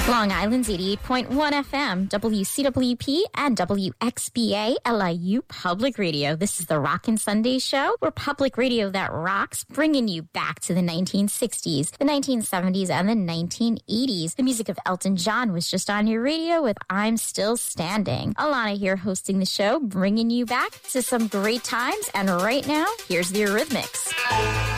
Long Island's 88.1 FM, WCWP, and WXBA LIU Public Radio. This is the Rockin' Sunday Show. We're public radio that rocks, bringing you back to the 1960s, the 1970s, and the 1980s. The music of Elton John was just on your radio with I'm Still Standing. Alana here hosting the show, bringing you back to some great times. And right now, here's the Eurythmics.